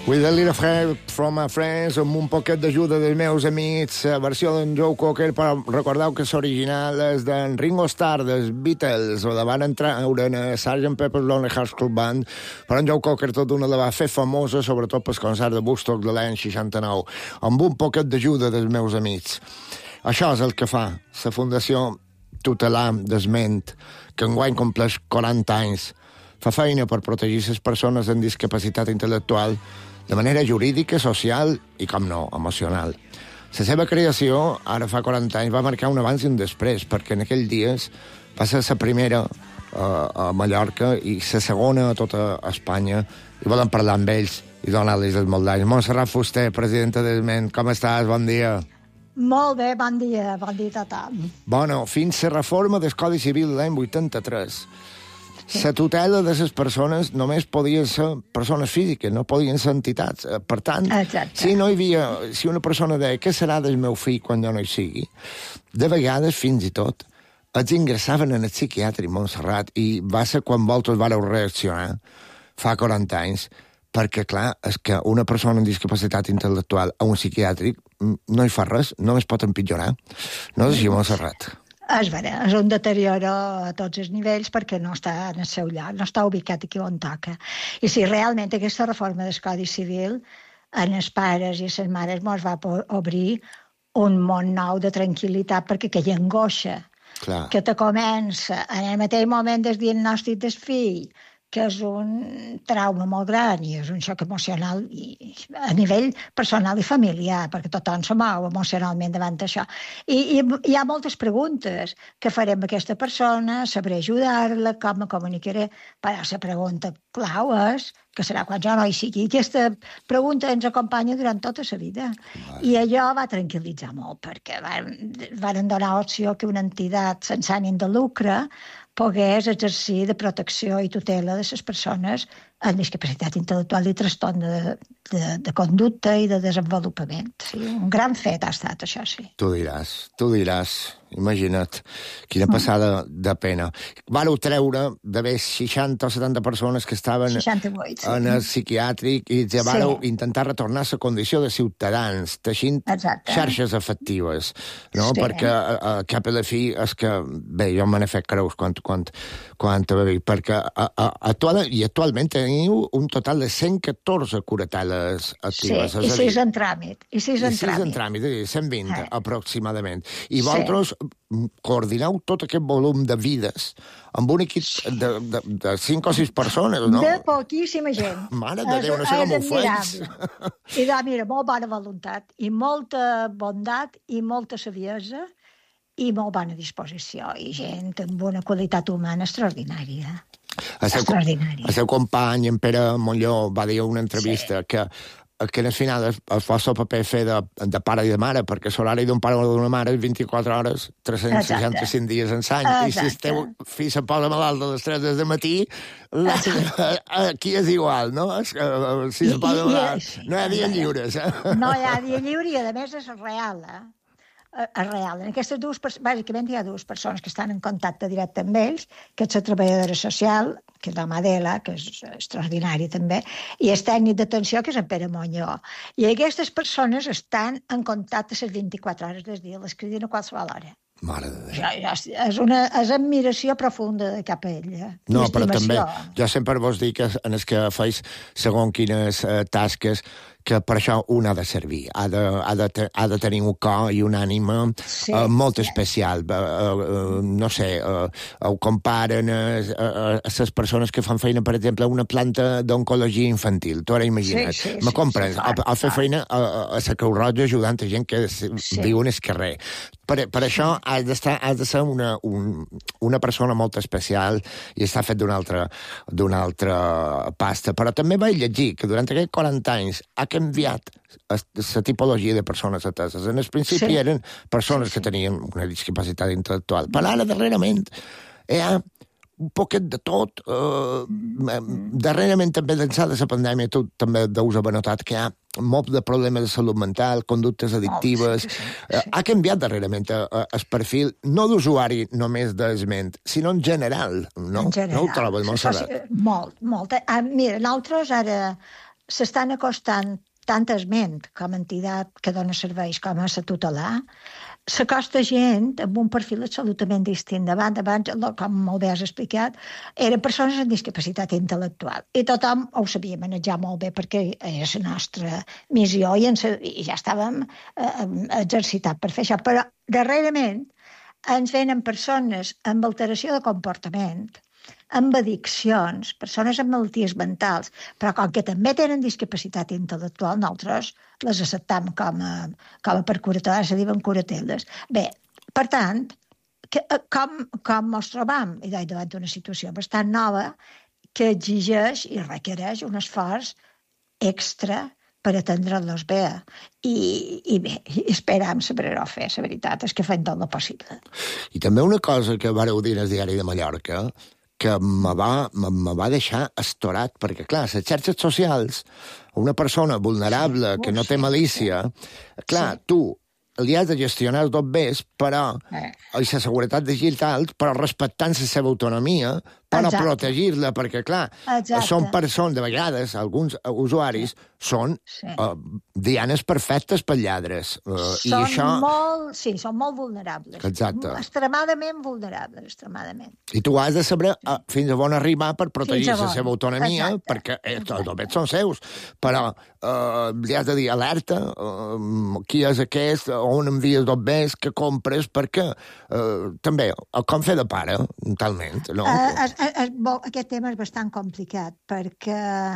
With a little help from my friends, amb un poquet d'ajuda dels meus amics, la versió d'en Joe Cocker, però recordeu que l'original és d'en Ringo Starr, dels Beatles, o la van treure en Sgt. Pepper's Lonely Hearts Club Band, però en Joe Cocker tot una la va fer famosa, sobretot pel concert de Woodstock de l'any 69, amb un poquet d'ajuda dels meus amics. Això és el que fa la Fundació Tutelar d'Esment, que enguany compleix 40 anys. Fa feina per protegir les persones amb discapacitat intel·lectual de manera jurídica, social i, com no, emocional. La seva creació, ara fa 40 anys, va marcar un abans i un després, perquè en aquells dies va ser la primera a Mallorca i la segona a tota Espanya, i volem parlar amb ells i donar-los els molts d'anys. Montserrat Fuster, presidenta d'Esment, com estàs? Bon dia. Molt bé, bon dia a tothom. Bueno, fins la reforma del Codi Civil de l'any 83, la tutela de les persones només podien ser persones físiques, no podien ser entitats. Per tant, si una persona deia què serà del meu fill quan jo no hi sigui, de vegades, fins i tot, els ingressaven en el psiquiàtric Montserrat, i va ser quan vosaltres vareu reaccionar, fa 40 anys, perquè, clar, és que una persona amb discapacitat intel·lectual a un psiquiàtric no hi fa res, només pot empitjorar. No és així, Montserrat? És vera, és un deterioro a tots els nivells perquè no està en el seu lloc, no està ubicat aquí on toca. I si realment aquesta reforma del Codi Civil en els pares i les mares ens va obrir un món nou de tranquil·litat, perquè aquella angoixa que te comença en el mateix moment del diagnòstic del fill, que és un trauma molt gran i és un xoc emocional a nivell personal i familiar, perquè tothom se mou emocionalment davant d'això. I hi ha moltes preguntes. Què farem amb aquesta persona? Sabré ajudar-la? Com me comunicaré? Però la pregunta clau és que serà quan jo no hi sigui. Aquesta pregunta ens acompanya durant tota la vida. I allò va tranquil·litzar molt, perquè van donar opció que una entitat sense ànim de lucre pogués exercir de protecció i tutela de les persones amb discapacitat intel·lectual i trastorn de conducta i de desenvolupament. Sí, un gran fet ha estat, això sí. Tu diràs, imagina't, quina passada de pena. Vareu treure d'haver 60 o 70 persones que estaven 68, en el psiquiàtric i ja vareu intentar retornar a la condició de ciutadans, teixint xarxes efectives, no? Perquè cap a la fi és que, bé, jo me n'he fet creus quan te va dir, perquè actualment teniu un total de 114 curateles actives. Sí, i 6 en tràmit. I 6 en tràmit, 120 aproximadament. I vosaltres coordineu tot aquest volum de vides amb un equip de 5 o 6 persones, no? De poquíssima gent. Mare de Déu, no sé com ho fas. I mira, molt bona voluntat, i molta bondat, i molta saviesa, i molt bona disposició, i gent amb una qualitat humana extraordinària. El seu company, en Pere Molló, va dir a una entrevista que al final el vostre paper fer de pare i de mare, perquè l'horari d'un pare o d'una mare és 24 hores, 365 dies en l'any, i si el teu fill se posa malalt a les 3 del matí, aquí és igual, no? Si se posa malalt, no hi ha dia lliures. No hi ha dia lliure, i a més és real, és real. En aquestes bàsicament hi ha dues persones que estan en contacte directe amb ells, que és la treballadora social, que és la Madela, que és extraordinària també, i el tècnic d'atenció, que és en Pere Molló. I aquestes persones estan en contacte les 24 hores del dia, les criden a qualsevol hora. Mare de Déu. És admiració profunda cap a ella. No, però també, jo sempre vos dic que en els que feis segons quines tasques, que per això un ha de servir, ha de tenir un cor i una ànima molt especial. No sé, ho comparen a les persones que fan feina, per exemple, a una planta d'oncologia infantil. Tu ara imagina't. Me comprens? A fer feina a la Creu Roja ajudant a gent que viu en el carrer. Per això has de ser una persona molt especial i està fet d'una altra pasta. Però també vaig llegir que durant aquests 40 anys ha canviat la tipologia de persones ateses. En el principi eren persones que tenien una discapacitat intel·lectual, però ara darrerament hi ha un poquet de tot. Darrerament també d'ençà de la pandèmia tu també deus haver notat que hi ha molt de problemes de salut mental, conductes addictives. Ha canviat darrerament el perfil, no d'usuari només d'Esment, sinó en general, no? No ho trobes, Montserrat? Molt. Mira, nosaltres ara s'estan acostant tant esment com a entitat que dona serveis com a la tutelar, s'acosta gent amb un perfil absolutament distint. Abans, com molt bé has explicat, eren persones amb discapacitat intel·lectual i tothom ho sabia manejar molt bé perquè era la nostra missió i ja estàvem exercitats per fer això. Però darrerament ens venen persones amb alteració de comportament, amb addiccions, persones amb malalties mentals, però com que també tenen discapacitat intel·lectual, nosaltres les acceptam com a per curatela, se diuen curateles. Bé, per tant, com ens trobam? I davant d'una situació bastant nova que exigeix i requereix un esforç extra per atendre-los bé. I bé, esperam saber-ho fer, la veritat és que fem tot el possible. I també una cosa que vareu dir al Diari de Mallorca, que me va deixar estorat, perquè, clar, les xarxes socials, una persona vulnerable que no té malícia, clar, tu li has de gestionar els dobbers, però, i la seguretat digital, però respectant la seva autonomia, per protegir-la, perquè, clar, són persones, de vegades, alguns usuaris, són dianes perfectes per lladres. Són molt vulnerables. Exacte. Extremadament vulnerables, extremadament. I tu has de saber fins a on arribar per protegir la seva autonomia, perquè els dobbers són seus, però li has de dir alerta, qui és aquest, on envies dobbers, que compres, perquè també, com fer de pare, talment, no? Aquest tema és bastant complicat perquè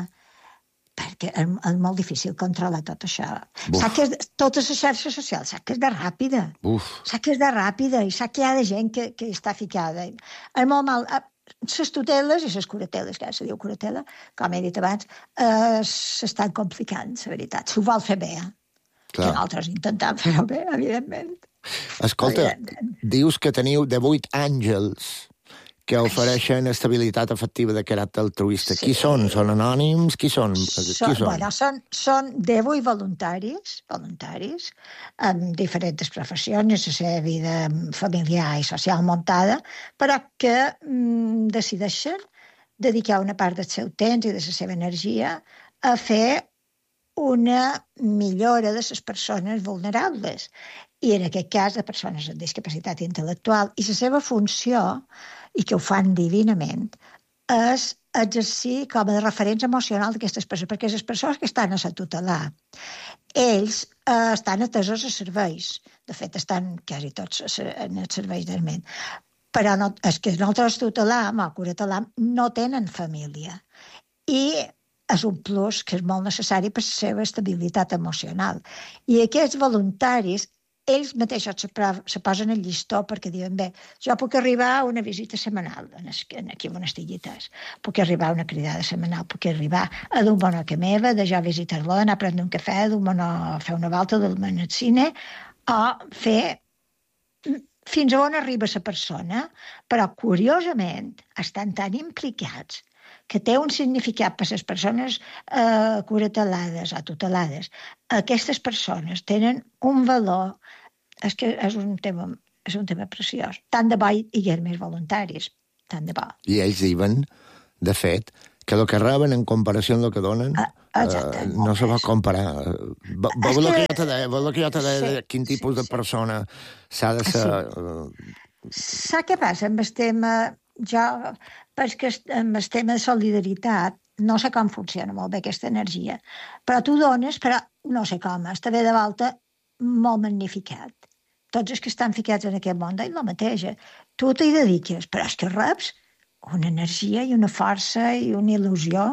és molt difícil controlar tot això. Saps que totes les xarxes socials, saps que és de ràpida. Saps que és de ràpida i saps que hi ha de gent que està ficada. És molt mal. Les tuteles i les curateles, que ara se diu curatela, com he dit abans, s'estan complicant, la veritat. S'ho vol fer bé, que nosaltres intentem fer-ho bé, evidentment. Escolta, dius que teniu de 8 àngels que ofereixen estabilitat efectiva de caràcter altruista. Qui són? Són anònims? Qui són? Bueno, són 10 voluntaris, amb diferents professions, la seva vida familiar i social muntada, però que decideixen dedicar una part del seu temps i de la seva energia a fer una millora de les persones vulnerables. I en aquest cas de persones amb discapacitat intel·lectual. I la seva funció, i que ho fan divinament, és exercir com a referents emocionals d'aquestes persones, perquè les persones que estan a la tutelar, ells estan atesos a serveis. De fet, estan quasi tots en els serveis d'alment. Però és que nosaltres tutelam, o curatelam, no tenen família. I és un plus que és molt necessari per la seva estabilitat emocional. I aquests voluntaris, ells mateixos se posen el llistó perquè diuen, bé, jo puc arribar a una visita setmanal aquí on estigui tès, puc arribar a una cridada setmanal, puc arribar a d'un bon a casa meva, de jo visitar-lo, anar a prendre un cafè, d'un bon a fer una volta, d'anar al cine, o fer fins a on arriba la persona, però curiosament estan tan implicats que té un significat per les persones curatelades o tutelades. Aquestes persones tenen un valor, és que és un tema preciós. Tant de bo hi hagués més voluntaris, tant de bo. I ells diuen, de fet, que el que reben en comparació amb el que donen no se va comparar. Vol que jo te deia quin tipus de persona s'ha de ser... Saps què passa amb el tema... perquè amb el tema de solidaritat no sé com funciona molt bé aquesta energia, però tu dones, però no sé com, està bé de volta molt magnificat. Tots els que estan ficats en aquest món deien el mateix. Tu t'hi dediques, però és que reps una energia i una força i una il·lusió.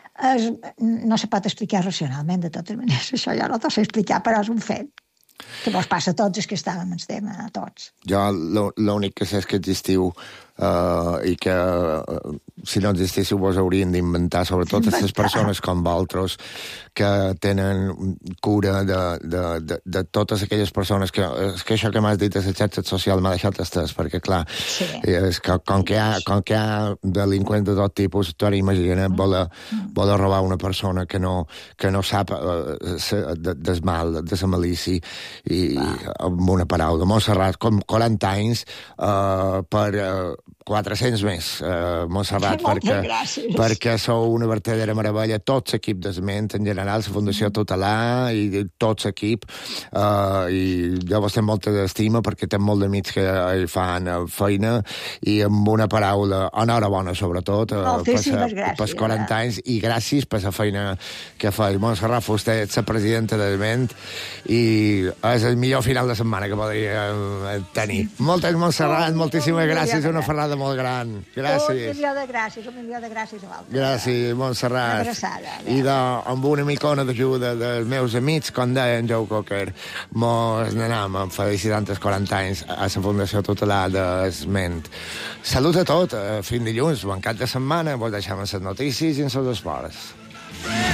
No se pot explicar racionalment, de totes maneres. Això ja no t'ho sé explicar, però és un fet. Que vos passa a tots els que estàvem en el tema, a tots. Jo l'únic que sé és que existiu i que si no existíssiu vos haurien d'inventar, sobretot aquestes persones com vosaltres que tenen cura de totes aquelles persones que això que m'has dit a les xarxes socials m'ha deixat estès, perquè clar, és que com que hi ha delinqüents de tot tipus, tu ara imagina't voler robar una persona que no sap del mal, de la malícia, i amb una paraula, Montserrat, com 40 anys per 400 més, Montserrat, perquè sou una verdadera meravella, tots l'equip d'Esment, en general, la Fundació Tutelar i tots l'equip, i jo vos tenc molta estima perquè tenc molt d'amics que hi fan feina, i amb una paraula, enhorabona sobretot, pels 40 anys, i gràcies per la feina que feia. Montserrat Fuster, ets la presidenta d'Esment, i és el millor final de setmana que podria tenir. Moltes, Montserrat, moltíssimes gràcies, una ferrada molt gran. Gràcies. Un milió de gràcies a vosaltres. Gràcies, Montserrat. Una abraçada. I amb una micona d'ajuda dels meus amics, com deia en Joe Cocker, mos n'anem felicitant els 40 anys a la Fundació Tutelar d'Esment. Salut a tot, fins dilluns, bon cap de setmana, vos deixem les notícies i en els esports.